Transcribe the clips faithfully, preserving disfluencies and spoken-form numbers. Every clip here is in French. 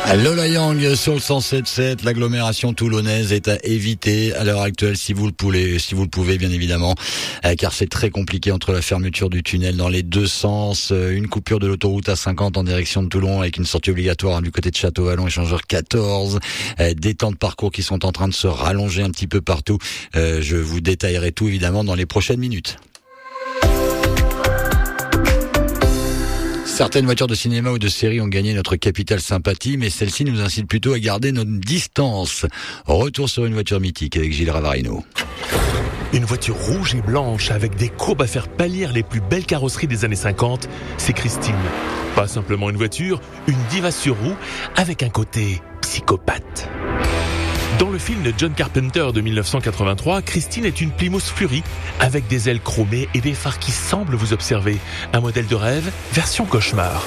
Lola Young sur le cent sept sept, l'agglomération toulonnaise est à éviter à l'heure actuelle si vous le pouvez, si vous le pouvez bien évidemment, euh, car c'est très compliqué entre la fermeture du tunnel dans les deux sens, euh, une coupure de l'autoroute A cinquante en direction de Toulon avec une sortie obligatoire hein, du côté de Château-Vallon, échangeur quatorze, euh, des temps de parcours qui sont en train de se rallonger un petit peu partout. Euh, je vous détaillerai tout évidemment dans les prochaines minutes. Certaines voitures de cinéma ou de série ont gagné notre capitale sympathie, mais celle-ci nous incite plutôt à garder notre distance. Retour sur une voiture mythique avec Gilles Ravarino. Une voiture rouge et blanche avec des courbes à faire pâlir les plus belles carrosseries des années cinquante, c'est Christine. Pas simplement une voiture, une diva sur roue avec un côté psychopathe. Dans le film de John Carpenter de dix-neuf cent quatre-vingt-trois, Christine est une Plymouth Fury avec des ailes chromées et des phares qui semblent vous observer. Un modèle de rêve, version cauchemar.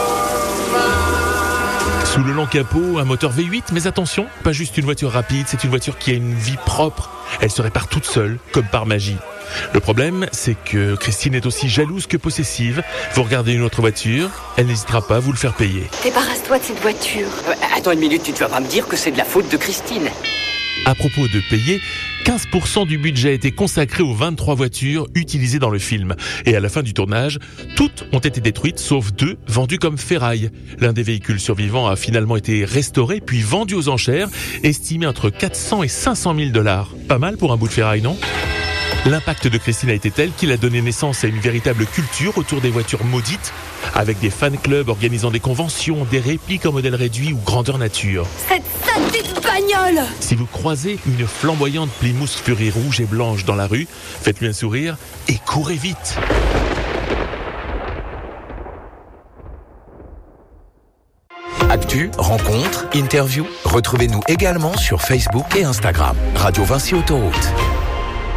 Sous le long capot, un moteur V huit, mais attention, pas juste une voiture rapide, c'est une voiture qui a une vie propre. Elle se répare toute seule, comme par magie. Le problème, c'est que Christine est aussi jalouse que possessive. Vous regardez une autre voiture, elle n'hésitera pas à vous le faire payer. Débarrasse-toi de cette voiture. Euh, attends une minute, tu ne vas pas me dire que c'est de la faute de Christine. À propos de payer, quinze pour cent du budget a été consacré aux vingt-trois voitures utilisées dans le film. Et à la fin du tournage, toutes ont été détruites, sauf deux vendues comme ferraille. L'un des véhicules survivants a finalement été restauré, puis vendu aux enchères, estimé entre quatre cents et cinq cent mille dollars. Pas mal pour un bout de ferraille, non ? L'impact de Christine a été tel qu'il a donné naissance à une véritable culture autour des voitures maudites, avec des fan clubs organisant des conventions, des répliques en modèle réduit ou grandeur nature. Cette sale petite bagnole! Si vous croisez une flamboyante Plymouth Fury rouge et blanche dans la rue, faites-lui un sourire et courez vite. Actu, rencontres, interviews, retrouvez-nous également sur Facebook et Instagram. Radio Vinci Autoroute.